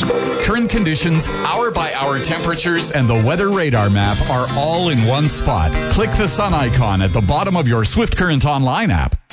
Current conditions, hour-by-hour temperatures, and the weather radar map are all in one spot. Click the sun icon at the bottom of your Swift Current Online app.